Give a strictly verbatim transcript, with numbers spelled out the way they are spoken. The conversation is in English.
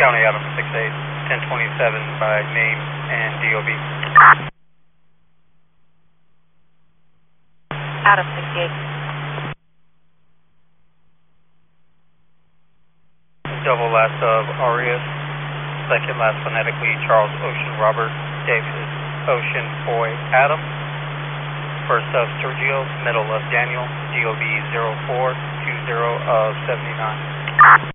County, Adam six eight, ten twenty-seven by name and D O B. Adam sixty-eight. Double last of Arias, second last phonetically Charles Ocean Robert David Ocean Boy Adam, first of Sergio, middle of Daniel, D O B zero four two zero of seventy-nine.